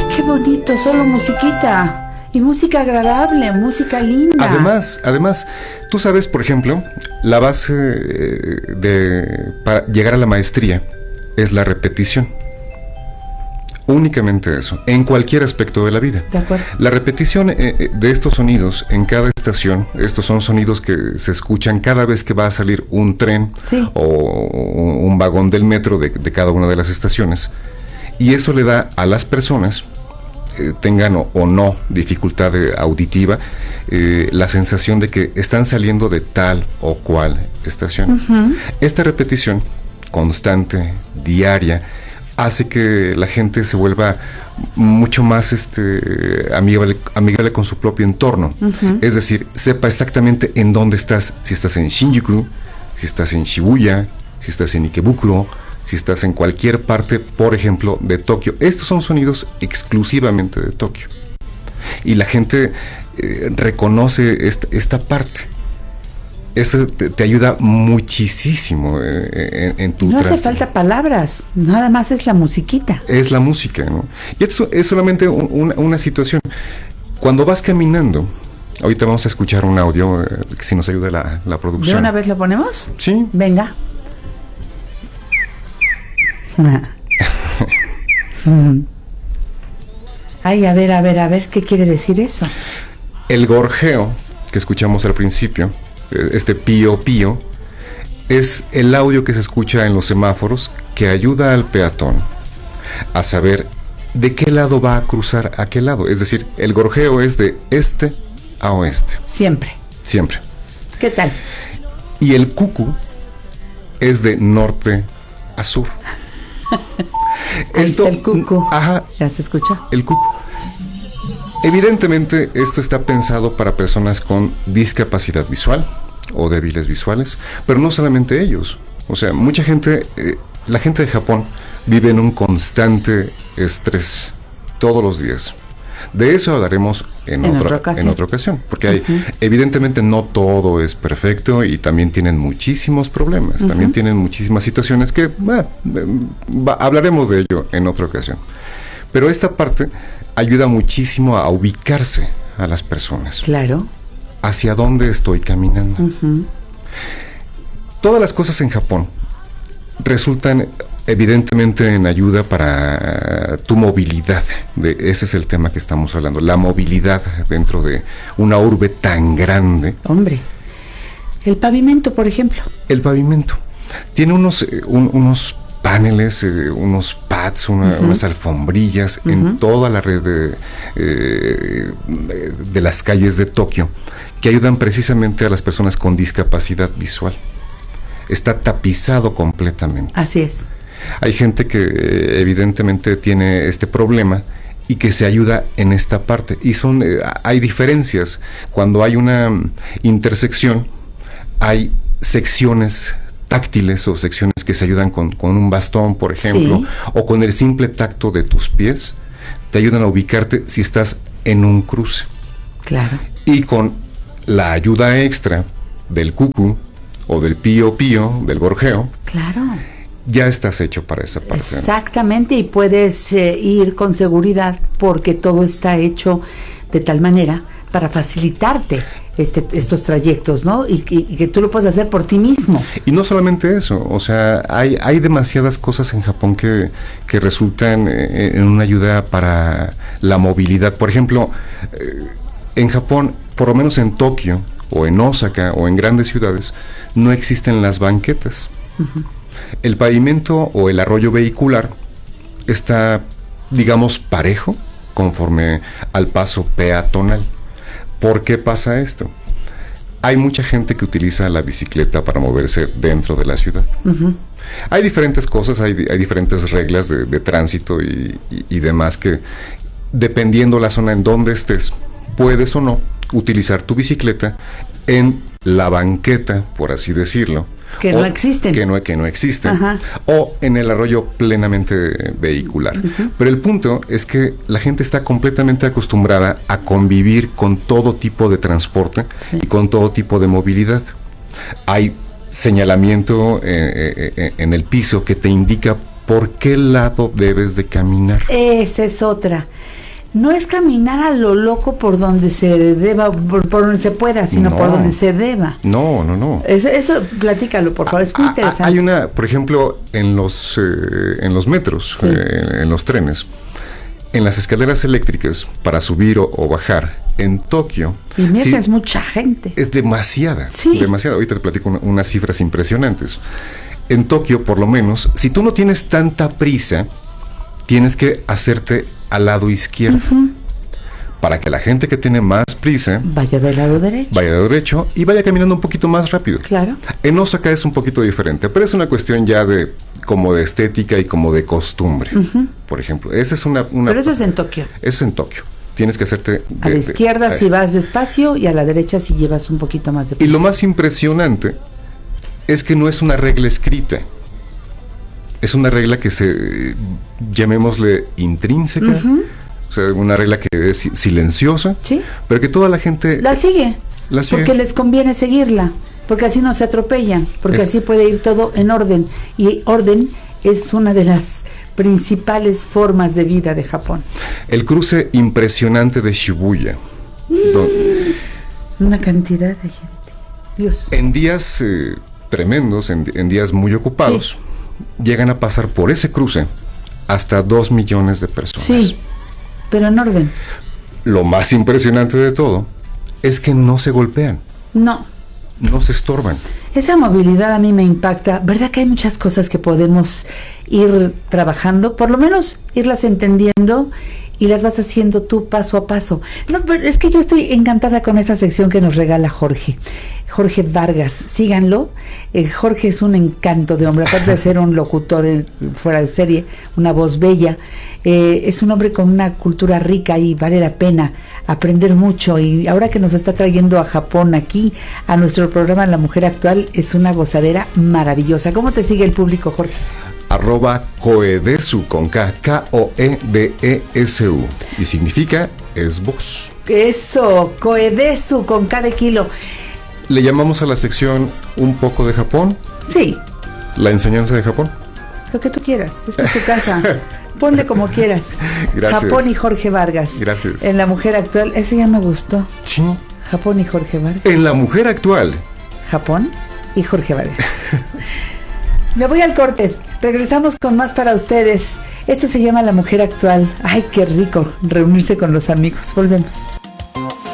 Qué bonito, solo musiquita. Y música agradable, música linda. Además, tú sabes, por ejemplo, la base para llegar a la maestría es la repetición. Únicamente eso, en cualquier aspecto de la vida. De acuerdo. La repetición de estos sonidos en cada estación, estos son sonidos que se escuchan cada vez que va a salir un tren, sí, o un vagón del metro de cada una de las estaciones. Y eso le da a las personas, tengan o no dificultad auditiva, la sensación de que están saliendo de tal o cual estación. Uh-huh. Esta repetición constante, diaria, hace que la gente se vuelva mucho más amigable con su propio entorno. Uh-huh. Es decir, sepa exactamente en dónde estás, si estás en Shinjuku, si estás en Shibuya, si estás en Ikebukuro, si estás en cualquier parte, por ejemplo, de Tokio. Estos son sonidos exclusivamente de Tokio. Y la gente reconoce esta parte. Eso te ayuda muchísimo en tu No hace falta palabras, nada más es la musiquita. Es la música, ¿no? Y esto es solamente una situación. Cuando vas caminando, ahorita vamos a escuchar un audio, que si nos ayuda la producción. ¿De una vez lo ponemos? Sí. Venga. Ay, a ver, ¿qué quiere decir eso? El gorjeo que escuchamos al principio, este pío pío, es el audio que se escucha en los semáforos que ayuda al peatón a saber de qué lado va a cruzar a qué lado. Es decir, el gorjeo es de este a oeste. Siempre. ¿Qué tal? Y el cucu es de norte a sur. Ahí está el cucu. Ajá. ¿Ya se escucha? El cucu. Evidentemente, esto está pensado para personas con discapacidad visual o débiles visuales, pero no solamente ellos. O sea, mucha gente, la gente de Japón vive en un constante estrés todos los días. De eso hablaremos en otra ocasión, porque hay, evidentemente no todo es perfecto y también tienen muchísimos problemas, también tienen muchísimas situaciones que hablaremos de ello en otra ocasión. Pero esta parte ayuda muchísimo a ubicarse a las personas. Claro. ¿Hacia dónde estoy caminando? Todas las cosas en Japón resultan evidentemente en ayuda para tu movilidad. Ese es el tema que estamos hablando, la movilidad dentro de una urbe tan grande. Hombre, el pavimento, por ejemplo. El pavimento tiene unos paneles, unos pads, unas alfombrillas en toda la red de las calles de Tokio, que ayudan precisamente a las personas con discapacidad visual. Está tapizado completamente. Así es. Hay gente que evidentemente tiene este problema y que se ayuda en esta parte. Y hay diferencias. Cuando hay una intersección, hay secciones táctiles o secciones que se ayudan con un bastón, por ejemplo, o con el simple tacto de tus pies, te ayudan a ubicarte si estás en un cruce. Claro. Y con la ayuda extra del cucu o del pío pío, del gorjeo, claro, ya estás hecho para esa parte. Exactamente, y puedes ir con seguridad porque todo está hecho de tal manera para facilitarte estos trayectos, ¿no? Y que tú lo puedes hacer por ti mismo. Y no solamente eso, o sea, hay demasiadas cosas en Japón que resultan en una ayuda para la movilidad. Por ejemplo, en Japón, por lo menos en Tokio, o en Osaka, o en grandes ciudades, no existen las banquetas. El pavimento o el arroyo vehicular está, digamos, parejo conforme al paso peatonal. ¿Por qué pasa esto? Hay mucha gente que utiliza la bicicleta para moverse dentro de la ciudad. Hay diferentes cosas, hay diferentes reglas de tránsito y demás que, dependiendo la zona en donde estés, puedes o no utilizar tu bicicleta en la banqueta, por así decirlo. Que no existen. Que no existen. O en el arroyo plenamente vehicular. Pero el punto es que la gente está completamente acostumbrada a convivir con todo tipo de transporte y con todo tipo de movilidad. Hay señalamiento en el piso que te indica por qué lado debes de caminar. Esa es otra. No es caminar a lo loco por donde se deba, por donde se pueda, sino por donde se deba. No. Eso platícalo, por favor, es muy interesante. Hay una, por ejemplo, en los metros, sí, en los trenes, en las escaleras eléctricas, para subir o bajar, en Tokio... Y mira que es mucha gente. Es demasiada, sí, demasiada. Ahorita te platico unas cifras impresionantes. En Tokio, por lo menos, si tú no tienes tanta prisa, tienes que hacerte al lado izquierdo, para que la gente que tiene más prisa vaya del lado derecho y vaya caminando un poquito más rápido. Claro. En Osaka es un poquito diferente, pero es una cuestión ya de como de estética y como de costumbre. Por ejemplo, esa es una pero eso es en Tokio. Es en Tokio. Tienes que hacerte a la izquierda si vas despacio y a la derecha si llevas un poquito más de prisa. Y lo más impresionante es que no es una regla escrita. Es una regla que llamémosle intrínseca, o sea, una regla que es silenciosa, ¿sí? Pero que toda la gente la sigue, porque les conviene seguirla, porque así no se atropellan, porque así puede ir todo en orden, y orden es una de las principales formas de vida de Japón. El cruce impresionante de Shibuya. Una cantidad de gente, Dios. En días tremendos, en días muy ocupados, sí, llegan a pasar por ese cruce hasta 2 millones de personas. Sí, pero en orden. Lo más impresionante de todo es que no se golpean. No se estorban. Esa movilidad a mí me impacta. ¿Verdad que hay muchas cosas que podemos ir trabajando? Por lo menos irlas entendiendo y las vas haciendo tú paso a paso. No, pero es que yo estoy encantada con esa sección que nos regala Jorge Vargas. Síganlo. Jorge es un encanto de hombre, aparte de ser un locutor fuera de serie, una voz bella. Es un hombre con una cultura rica y vale la pena aprender mucho, y ahora que nos está trayendo a Japón aquí, a nuestro programa La Mujer Actual, es una gozadera maravillosa. ¿Cómo te sigue el público, Jorge? @Koedesu con K, Koedesu, y significa es voz. Eso, Koedesu con K de kilo. ¿Le llamamos a la sección un poco de Japón? Sí. ¿La enseñanza de Japón? Lo que tú quieras, esta es tu casa. Ponle como quieras. Gracias. Japón y Jorge Vargas. Gracias. En La Mujer Actual, ese ya me gustó. Sí. Japón y Jorge Vargas. En La Mujer Actual. Japón y Jorge Vargas. Me voy al corte. Regresamos con más para ustedes. Esto se llama La Mujer Actual. Ay, qué rico reunirse con los amigos. Volvemos.